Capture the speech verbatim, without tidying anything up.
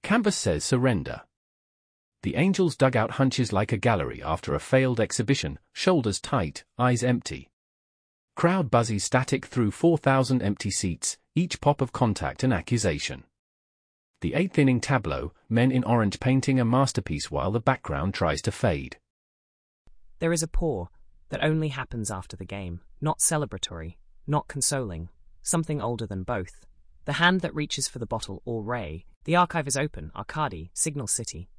Canvas says surrender. The Angels' dugout hunches like a gallery after a failed exhibition, shoulders tight, eyes empty. Crowd buzzy static through four thousand empty seats, each pop of contact an accusation. The eighth inning tableau, men in orange painting a masterpiece while the background tries to fade. There is a pour that only happens after the game, not celebratory, not consoling, something older than both. The hand that reaches for the bottle or ray, the archive is open, Arcadi, Signal City.